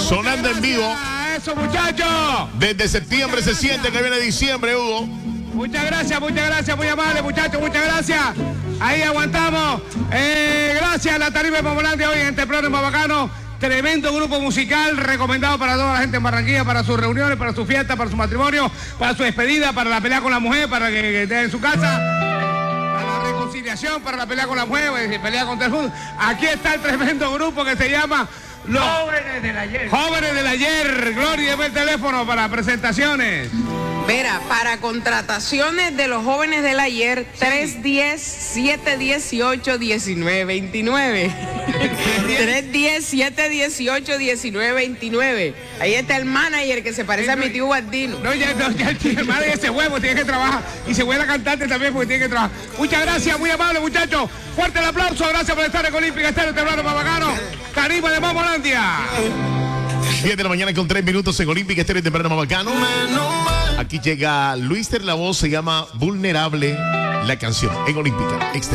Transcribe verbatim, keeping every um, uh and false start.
Sonando en vivo. ¡Eso, muchachos! Desde septiembre se siente que viene diciembre, Hugo. Muchas gracias, muchas gracias, muy amable, muchachos, muchas gracias. Ahí aguantamos. Eh, gracias a la Tarima de Momolandia hoy en este programa bacano. Tremendo grupo musical recomendado para toda la gente en Barranquilla, para sus reuniones, para su fiesta, para su matrimonio, para su despedida, para la pelea con la mujer, para que, que esté en su casa, para la reconciliación, para la pelea con la mujer, pues, pelea contra el fútbol. Aquí está el tremendo grupo que se llama Los Jóvenes del Ayer. Jóvenes del Ayer. Gloria, dame el teléfono para presentaciones. Mira, para contrataciones de los Jóvenes del Ayer, sí. tres uno cero, siete uno ocho, uno nueve dos nueve. tres uno cero, siete uno ocho, uno nueve dos nueve. Ahí está el manager que se parece a mi tío Guardino. No, ya, no, ya el manager ese huevo tiene que trabajar. Y se vuelve a cantante también porque tiene que trabajar. Muchas gracias, muy amable, muchachos. Fuerte el aplauso. Gracias por estar en Olímpica Estéreo, temprano más bacano. Tarima de Momolandia. siete de la mañana con tres minutos en Olímpica Estéreo, temprano más bacano. Aquí llega Luis Ter, la voz se llama Vulnerable, la canción en Olímpica Estéreo.